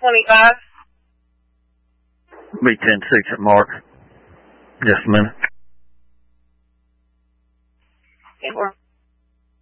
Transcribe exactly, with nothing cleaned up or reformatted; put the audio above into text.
twenty-five. Be ten six at Mark. Just a minute. Okay, we're